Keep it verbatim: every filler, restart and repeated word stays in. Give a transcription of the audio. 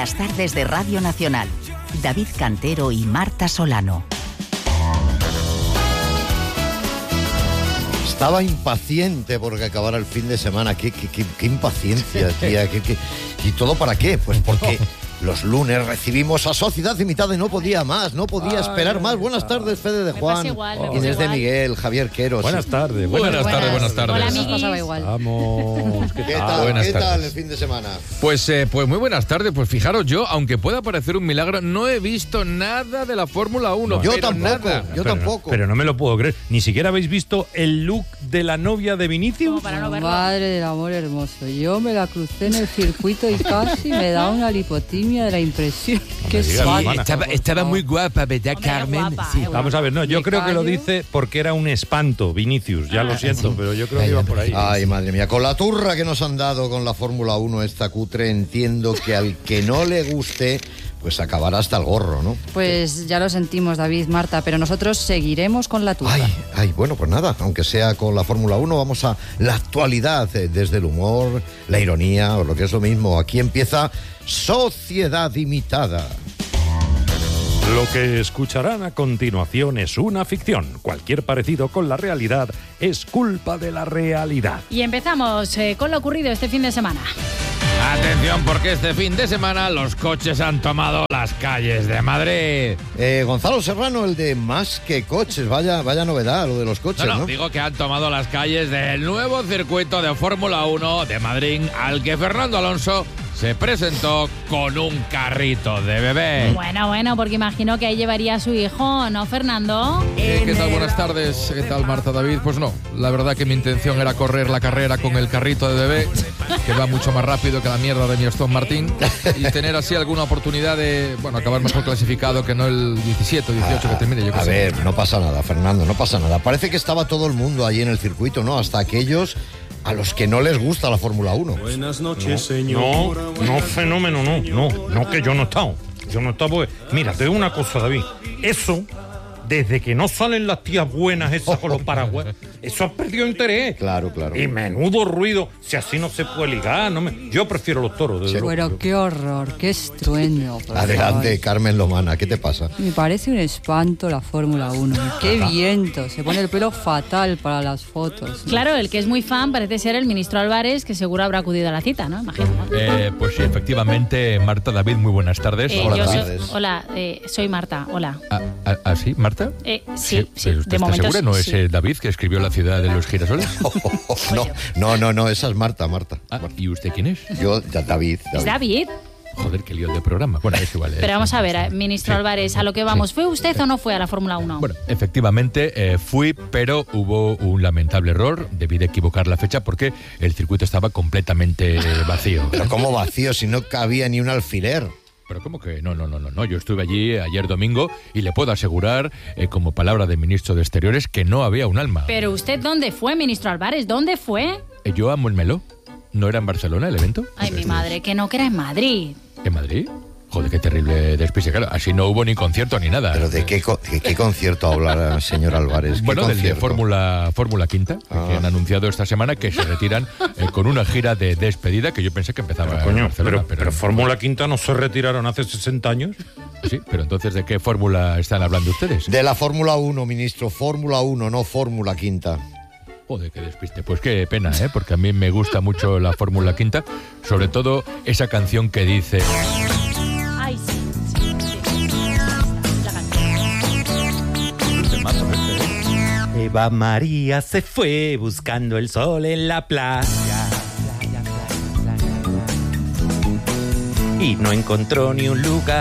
Las tardes de Radio Nacional. David Cantero y Marta Solano. Estaba impaciente porque acabara el fin de semana. Qué, qué, qué, qué impaciencia, tía. Qué, qué... ¿Y todo para qué? Pues porque los lunes recibimos a Sociedad Invitada y no podía más, no podía esperar más. Buenas tardes, Fede de Juan, igual, Inés de Miguel, Javier Queros. Buenas tardes, buenas, buenas tardes, buenas tardes. Hola, amiguis. pasaba igual. Vamos, ¿qué, ¿Qué tal? tal, Buenas ¿qué tardes. tal el fin de semana? Pues, eh, pues muy buenas tardes. Pues fijaros, yo, aunque pueda parecer un milagro, no he visto nada de la Fórmula uno. Yo pero tampoco, nada. yo pero, tampoco. Pero no me lo puedo creer. Ni siquiera habéis visto el look de la novia de Vinicius. Como para no verlo. Madre del amor hermoso. Yo me la crucé en el circuito y casi me da una lipotimia de la impresión. Qué digas, suave. hermana. Estaba, estaba muy guapa, ¿verdad, Hombre, Carmen? guapa, Sí. eh, guapa. Vamos a ver, no, yo ¿Me creo que lo callo? dice porque era un espanto, Vinicius. Ya lo siento, pero yo creo que iba por ahí. Ay, madre mía, con la turra que nos han dado con la Fórmula uno esta cutre, entiendo que al que no le guste, pues acabará hasta el gorro, ¿no? Pues ya lo sentimos, David, Marta, pero nosotros seguiremos con la tuya. Ay, ay, bueno, pues nada, aunque sea con la Fórmula uno, vamos a la actualidad, eh, desde el humor, la ironía, o lo que es lo mismo. Aquí empieza Sociedad Imitada. Lo que escucharán a continuación es una ficción. Cualquier parecido con la realidad es culpa de la realidad. Y empezamos eh, con lo ocurrido este fin de semana. Atención, porque este fin de semana los coches han tomado las calles de Madrid. Eh, Gonzalo Serrano, el de Más que Coches, vaya, vaya novedad lo de los coches, No, ¿no? no, digo que han tomado las calles del nuevo circuito de Fórmula uno de Madrid, al que Fernando Alonso se presentó con un carrito de bebé. Bueno, bueno, porque imagino que ahí llevaría a su hijo, ¿no, Fernando? Eh, ¿Qué tal? Buenas tardes. ¿Qué tal, Marta, David? Pues no, la verdad que mi intención era correr la carrera con el carrito de bebé, que va mucho más rápido que la mierda de mi Aston Martin, y tener así alguna oportunidad de, bueno, acabar mejor clasificado que no el diecisiete o dieciocho que termine, yo qué A sé. ver, no pasa nada, Fernando, no pasa nada. Parece que estaba todo el mundo allí en el circuito, ¿no? Hasta aquellos a los que no les gusta la Fórmula uno. Buenas noches, señor. No, no, fenómeno, no, no, no, que yo no he estado. Yo no he estado, porque, mira, te digo una cosa, David. Eso, desde que no salen las tías buenas esas con los paraguas, eso ha perdido interés. Claro, claro. Y menudo ruido, si así no se puede ligar. No me... Yo prefiero los toros, desde luego. Pero qué horror, qué estruendo. por Adelante, favor. Carmen Lomana, ¿qué te pasa? Me parece un espanto la Fórmula uno. Qué viento, se pone el pelo fatal para las fotos. Claro, el que es muy fan parece ser el ministro Álvarez, que seguro habrá acudido a la cita, ¿no? Imagino. Eh, pues sí, efectivamente, Marta, David, muy buenas tardes. Eh, Hola, yo soy, David. hola, eh, soy Marta, hola. ¿Ah, ah, ah, sí, Marta? Eh, sí, sí, pero ¿usted de está momento segura? ¿No sí, es sí. eh, David que escribió La ciudad de los girasoles? No, no, no, no, esa es Marta, Marta. Ah, ¿y usted quién es? Yo, ya, David, Es David. David. Joder, qué lío de programa. Bueno, es igual. Pero eh, vamos a ver, sí, eh, ministro sí. Álvarez, a lo que vamos. ¿Fue usted o no fue a la Fórmula uno? Bueno, efectivamente eh, fui, pero hubo un lamentable error. Debí de equivocar la fecha porque el circuito estaba completamente eh, vacío. Pero ¿cómo vacío si no cabía ni un alfiler? Pero ¿cómo que? No, no, no, no, no. Yo estuve allí ayer domingo y le puedo asegurar, eh, como palabra del ministro de Exteriores, que no había un alma. ¿Pero usted dónde fue, ministro Álvarez? ¿Dónde fue? Eh, yo amo el Meló. ¿No era en Barcelona el evento? Ay, mi madre, que no, que era en Madrid. ¿En Madrid? Joder, qué terrible despiste. Claro, así no hubo ni concierto ni nada. ¿Pero de qué, co- de qué concierto habla el señor Álvarez? ¿Qué Bueno, del de concierto? Fórmula Fórmula Quinta, Ah. que han anunciado esta semana que se retiran eh, con una gira de despedida que yo pensé que empezaba en Coño, Barcelona. pero, pero Fórmula Quinta no se retiraron hace sesenta años. Sí, pero entonces, ¿de qué fórmula están hablando ustedes? De la Fórmula uno, ministro, Fórmula uno, no Fórmula Quinta. Joder, qué despiste. Pues qué pena, ¿eh? Porque a mí me gusta mucho la Fórmula Quinta, sobre todo esa canción que dice... Ay, sí. sí, sí. La canción. Eva María se fue buscando el sol en la playa. Playa, playa, playa, playa. Y no encontró ni un lugar